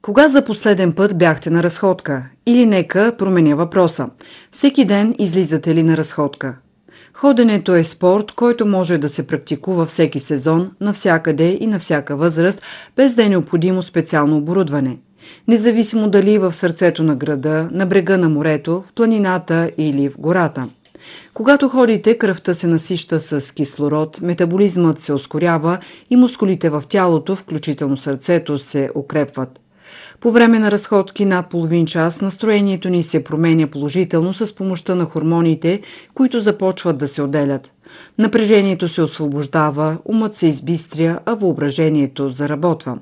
Кога за последен път бяхте на разходка? Или нека променя въпроса. Всеки ден излизате ли на разходка? Ходенето е спорт, който може да се практикува всеки сезон, навсякъде и на всяка възраст, без да е необходимо специално оборудване. Независимо дали в сърцето на града, на брега на морето, в планината или в гората. Когато ходите, кръвта се насища с кислород, метаболизмът се ускорява и мускулите в тялото, включително сърцето, се укрепват. По време на разходки над половин час настроението ни се променя положително с помощта на хормоните, които започват да се отделят. Напрежението се освобождава, умът се избистря, а въображението заработва.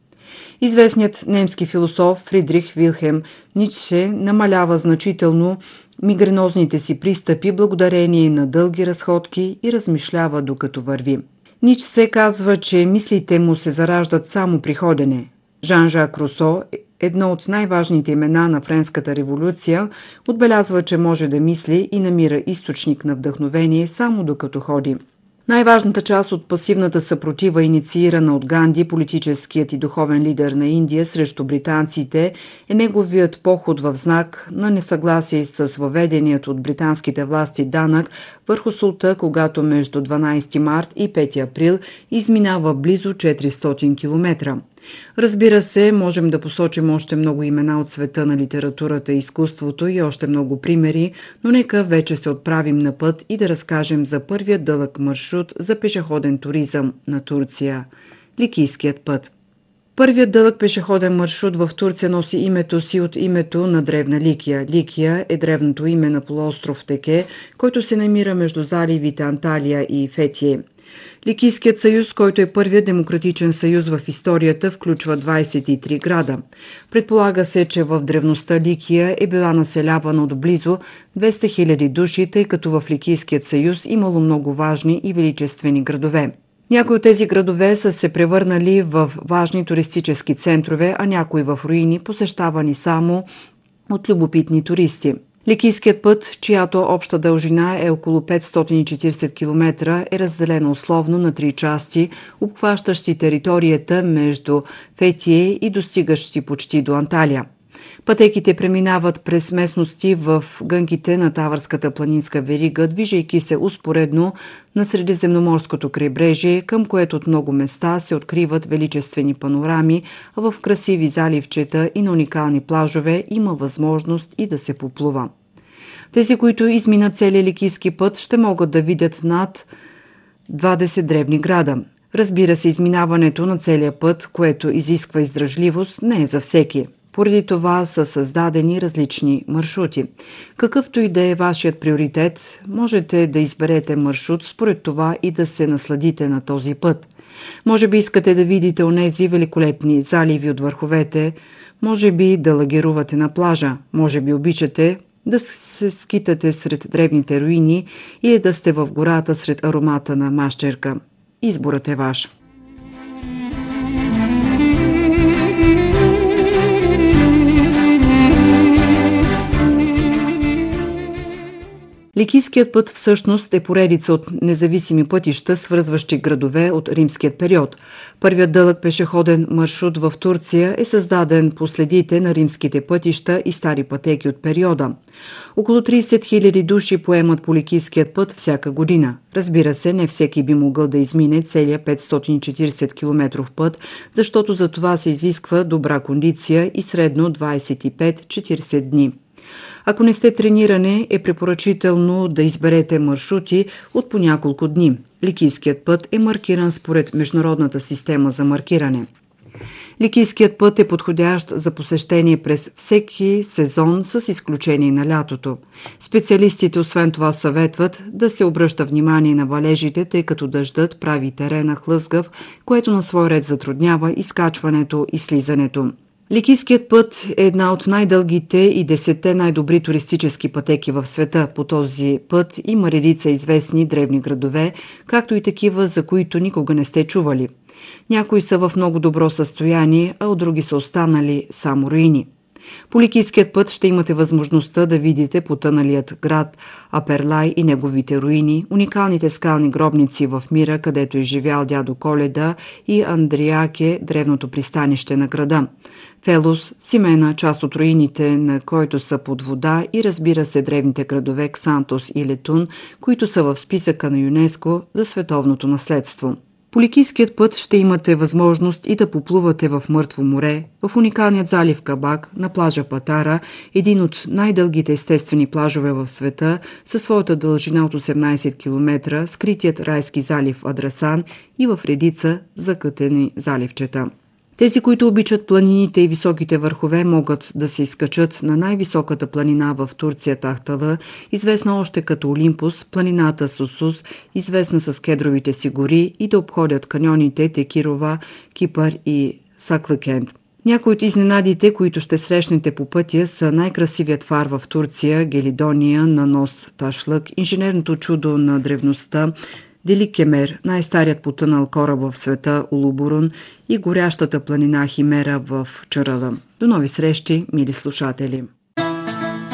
Известният немски философ Фридрих Вилхелм Ницше намалява значително мигренозните си пристъпи благодарение на дълги разходки и размишлява докато върви. Ницше казва, че мислите му се зараждат само при ходене. Жан-Жак Русо, едно от най-важните имена на Френската революция, отбелязва, че може да мисли и намира източник на вдъхновение само докато ходи. Най-важната част от пасивната съпротива, инициирана от Ганди, политическият и духовен лидер на Индия срещу британците, е неговият поход в знак на несъгласие с въведеният от британските власти данък върху султа, когато между 12 март и 5 април изминава близо 400 км. Разбира се, можем да посочим още много имена от света на литературата и изкуството и още много примери, но нека вече се отправим на път и да разкажем за първият дълъг маршрут за пешеходен туризъм на Турция – Ликийският път. Първият дълъг пешеходен маршрут в Турция носи името си от името на древна Ликия. Ликия е древното име на полуостров Теке, който се намира между заливите Анталия и Фетие. Ликийският съюз, който е първият демократичен съюз в историята, включва 23 града. Предполага се, че в древността Ликия е била населявана от близо 200 000 души, тъй като в Ликийският съюз имало много важни и величествени градове. Някои от тези градове са се превърнали в важни туристически центрове, а някои в руини, посещавани само от любопитни туристи. Ликийският път, чиято обща дължина е около 540 км, е разделена условно на 3 части, обхващащи територията между Фетие и достигащи почти до Анталия. Пътеките преминават през местности в гънките на Тавърската планинска верига, движейки се успоредно на Средиземноморското крайбрежие, към което от много места се откриват величествени панорами, а в красиви заливчета и на уникални плажове има възможност и да се поплува. Тези, които изминат целия Ликийски път, ще могат да видят над 20 древни града. Разбира се, изминаването на целия път, което изисква издръжливост, не е за всеки. Поради това са създадени различни маршрути. Какъвто и да е вашият приоритет, можете да изберете маршрут според това и да се насладите на този път. Може би искате да видите онези великолепни заливи от върховете, може би да лагерувате на плажа, може би обичате да се скитате сред древните руини или да сте в гората сред аромата на мащерка. Изборът е ваш. Ликийският път всъщност е поредица от независими пътища, свързващи градове от римският период. Първият дълъг пешеходен маршрут в Турция е създаден по следите на римските пътища и стари пътеки от периода. Около 30 000 души поемат по Ликийският път всяка година. Разбира се, не всеки би могъл да измине целия 540 км път, защото за това се изисква добра кондиция и средно 25-40 дни. Ако не сте тренирани, е препоръчително да изберете маршрути от по няколко дни. Ликийският път е маркиран според Международната система за маркиране. Ликийският път е подходящ за посещение през всеки сезон с изключение на лятото. Специалистите освен това съветват да се обръща внимание на валежите, тъй като дъждът прави терена хлъзгав, което на свой ред затруднява изкачването и слизането. Ликийският път е една от най-дългите и 10 най-добри туристически пътеки в света. По този път има редица известни древни градове, както и такива, за които никога не сте чували. Някои са в много добро състояние, а от други са останали само руини. По Ликийският път ще имате възможността да видите потъналият град Аперлай и неговите руини, уникалните скални гробници в Мира, където е живял дядо Коледа, и Андриаке, древното пристанище на града. Фелус, Симена, част от руините на който са под вода, и разбира се древните градове Ксантос и Летун, които са в списъка на ЮНЕСКО за световното наследство. По Ликийският път ще имате възможност и да поплувате в Мъртво море, в уникалният залив Кабак, на плажа Патара, един от най-дългите естествени плажове в света, със своята дължина от 18 км, скритият райски залив Адрасан и в редица закътени заливчета. Тези, които обичат планините и високите върхове, могат да се изкачат на най-високата планина в Турция Тахтала, известна още като Олимпус, планината Сусус, известна с кедровите си гори, и да обходят каньоните Текирова, Кипър и Саклакент. Някои от изненадите, които ще срещнете по пътя, са най-красивият фар в Турция, Гелидония на нос Ташлък, инженерното чудо на древността Дели Кемер, най-старият потънал кораб в света Улубурун, и горящата планина Химера в Чарала. До нови срещи, мили слушатели!